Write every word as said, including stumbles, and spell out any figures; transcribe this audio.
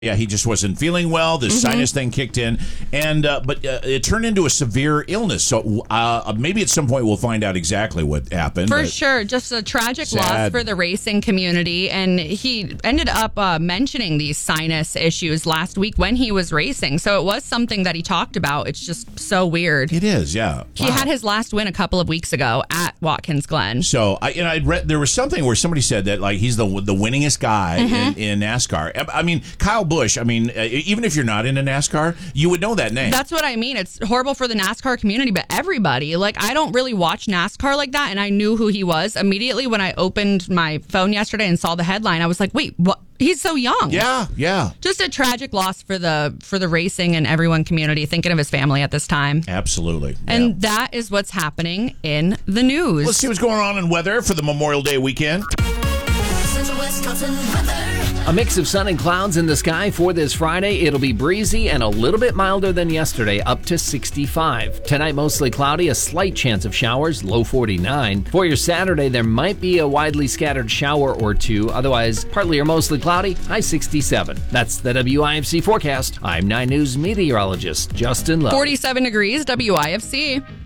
Yeah, he just wasn't feeling well. The mm-hmm. sinus thing kicked in, and uh, but uh, it turned into a severe illness. So uh, maybe at some point we'll find out exactly what happened. For sure, just a tragic sad. loss for the racing community. And he ended up uh, mentioning these sinus issues last week when he was racing. So it was something that he talked about. It's just so weird. It is, yeah. He wow. had his last win a couple of weeks ago at Watkins Glen. So I, you know, I read there was something where somebody said that like he's the the winningest guy mm-hmm. in, in NASCAR. I mean, Kyle Busch. I mean, uh, even if you're not into NASCAR, you would know that name. That's what I mean. It's horrible for the NASCAR community, but everybody. Like, I don't really watch NASCAR like that, and I knew who he was immediately when I opened my phone yesterday and saw the headline. I was like, wait, what? He's so young. Yeah, yeah. Just a tragic loss for the for the racing and everyone community, thinking of his family at this time. Absolutely. And yeah. that is what's happening in the news. Let's see what's going on in weather for the Memorial Day weekend. Central Wisconsin weather. A mix of sun and clouds in the sky for this Friday. It'll be breezy and a little bit milder than yesterday, up to sixty-five. Tonight, mostly cloudy, a slight chance of showers, low forty-nine. For your Saturday, there might be a widely scattered shower or two. Otherwise, partly or mostly cloudy, high sixty-seven. That's the W I F C forecast. I'm nine News meteorologist Justin Lowe. forty-seven degrees, W I F C.